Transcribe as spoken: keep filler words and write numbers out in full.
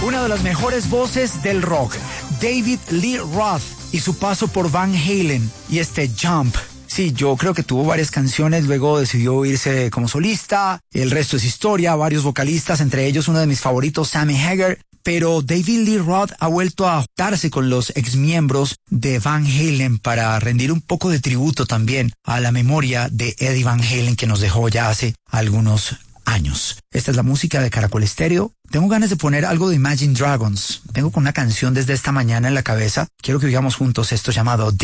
una de las mejores voces del rock, David Lee Roth, y su paso por Van Halen y este Jump. Sí, yo creo que tuvo varias canciones, luego decidió irse como solista, el resto es historia, varios vocalistas, entre ellos uno de mis favoritos, Sammy Hagar, pero David Lee Roth ha vuelto a juntarse con los exmiembros de Van Halen para rendir un poco de tributo también a la memoria de Eddie Van Halen, que nos dejó ya hace algunos años. Esta es la música de Caracol Estéreo. Tengo ganas de poner algo de Imagine Dragons. Tengo con una canción desde esta mañana en la cabeza. Quiero que oigamos juntos esto llamado